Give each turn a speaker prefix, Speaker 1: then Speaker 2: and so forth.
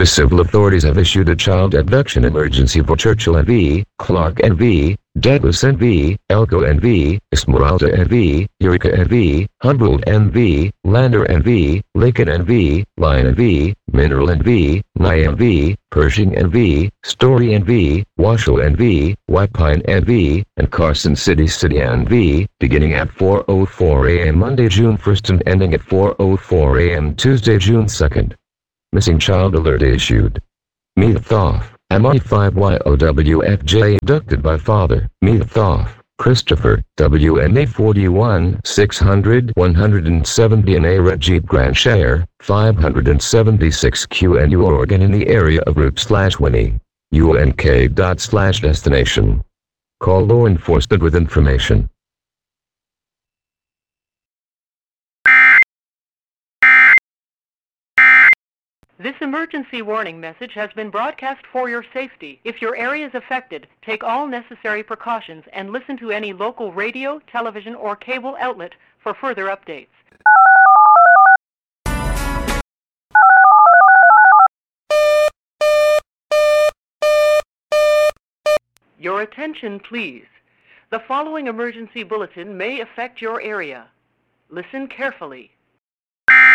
Speaker 1: The civil authorities have issued a child abduction emergency for Churchill N.V., Clark N.V., Douglas N.V., Elko N.V., Esmeralda N.V., Eureka N.V., Humboldt N.V., Lander N.V., Lincoln N.V., Lyon N.V., Mineral N.V., Nye N.V., Pershing N.V., Story N.V., Washoe N.V., White Pine N.V., and Carson City N.V., beginning at 4:04 a.m. Monday, June 1st and ending at 4:04 a.m. Tuesday, June 2nd. Missing child alert issued. Meathoff, MI5YOWFJ abducted by father. Meathoff, Christopher, WNA 41 600 170 in a red Jeep Grand Share, 576 QNU Oregon in the area of Route/Winnie. UNK./destination. Call law enforcement with information.
Speaker 2: This emergency warning message has been broadcast for your safety. If your area is affected, take all necessary precautions and listen to any local radio, television, or cable outlet for further updates. Your attention, please. The following emergency bulletin may affect your area. Listen carefully.